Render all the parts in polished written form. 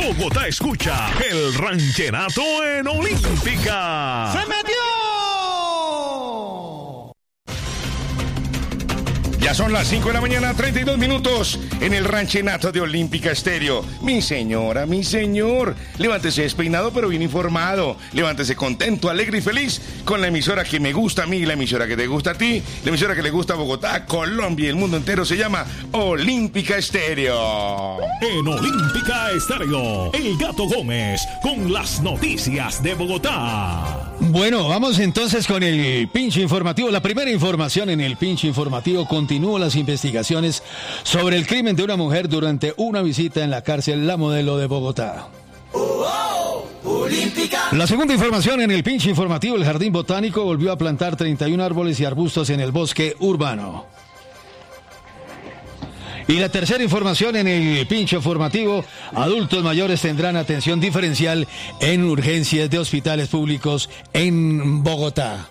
Bogotá escucha el ranchenato en Olímpica. ¡Se metió! Ya son las 5 de la mañana, 32 minutos en el ranchenato de Olímpica Estéreo. Mi señora, mi señor, levántese despeinado pero bien informado. Levántese contento, alegre y feliz con la emisora que me gusta a mí, la emisora que te gusta a ti, la emisora que le gusta a Bogotá, Colombia y el mundo entero. Se llama Olímpica Estéreo. En Olímpica Estéreo, El Gato Gómez con las noticias de Bogotá. Bueno, vamos entonces con el pinche informativo. La primera información en el pinche informativo: continúan las investigaciones sobre el crimen de una mujer durante una visita en la cárcel La Modelo de Bogotá. La segunda información en el pinche informativo: el Jardín Botánico volvió a plantar 31 árboles y arbustos en el bosque urbano. Y la tercera información en el pinche informativo: adultos mayores tendrán atención diferencial en urgencias de hospitales públicos en Bogotá.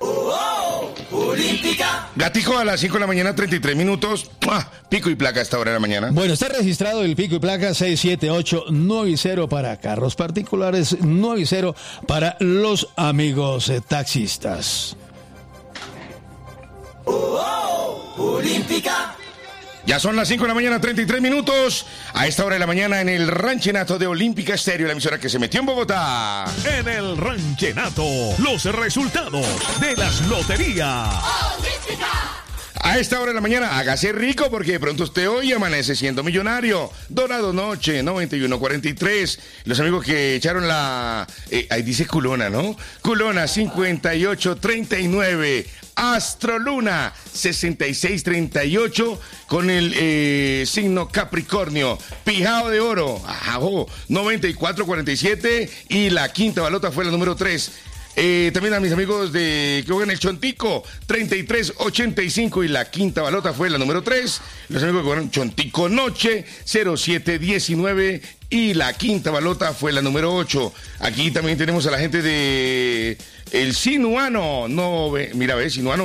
Gatico, a las 5 de la mañana, 33 minutos. Pico y placa a esta hora de la mañana. Bueno, está registrado el pico y placa 67890 para carros particulares, 90 para los amigos taxistas. Olímpica. Ya son las 5 de la mañana, 33 minutos. A esta hora de la mañana en el ranchenato de Olímpica Estéreo, la emisora que se metió en Bogotá. En el ranchenato, los resultados de las loterías. A esta hora de la mañana, hágase rico porque de pronto usted hoy amanece siendo millonario. Dorado Noche, 9143. Los amigos que echaron la... ahí dice Culona, ¿no? Culona, 5839. Astroluna, 6638, con el signo Capricornio. Pijao de Oro, 9447. Y la quinta balota fue la número 3. También a mis amigos de que juegan el Chontico, 3385, y la quinta balota fue la número 3. Los amigos que jugaron Chontico Noche, 0719, y la quinta balota fue la número 8. Aquí también tenemos a la gente de el Sinuano, Sinuano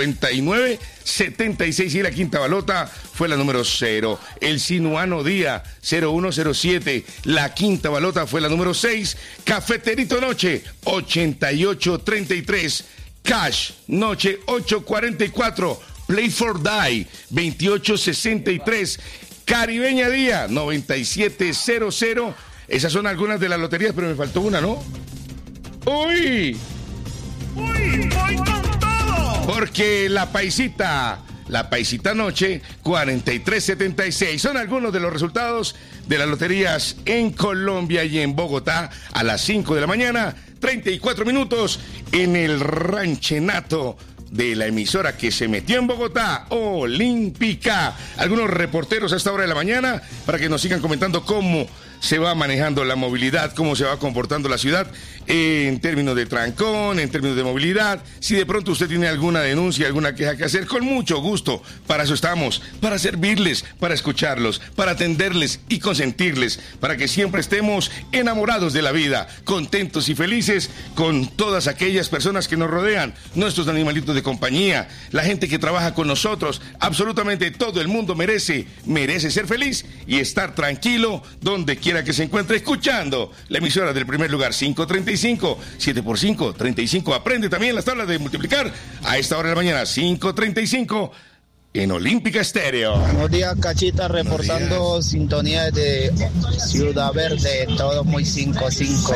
5976, y la quinta balota fue la número 0. El Sinuano Día 0107, la quinta balota fue la número 6. Cafeterito Noche 8833, Cash Noche 844, Play for Die 2863, Caribeña Día 9700. Esas son algunas de las loterías, pero me faltó una, ¿no? ¡Uy! ¡Uy, voy con todo! Porque la paisita Noche 4376 son algunos de los resultados de las loterías en Colombia y en Bogotá a las 5 de la mañana, 34 minutos en el ranchenato de la emisora que se metió en Bogotá, Olímpica. Algunos reporteros a esta hora de la mañana para que nos sigan comentando cómo se va manejando la movilidad, cómo se va comportando la ciudad en términos de trancón, en términos de movilidad. Si de pronto usted tiene alguna denuncia, alguna queja que hacer, con mucho gusto, para eso estamos, para servirles, para escucharlos, para atenderles y consentirles, para que siempre estemos enamorados de la vida, contentos y felices con todas aquellas personas que nos rodean, nuestros animalitos de compañía, la gente que trabaja con nosotros. Absolutamente todo el mundo merece ser feliz y estar tranquilo donde quiera que se encuentre escuchando la emisora del primer lugar. 535, 7 por 5, 35. Aprende también las tablas de multiplicar a esta hora de la mañana, 5:35 en Olímpica Estéreo. Buenos días, Cachita, reportando sintonía de Ciudad Verde, todo muy 5-5.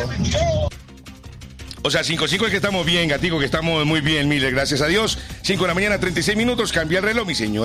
O sea, 5:05 es que estamos bien, Gatico, que estamos muy bien, mil gracias a Dios. 5 de la mañana, 36 minutos, cambia el reloj, mi señor.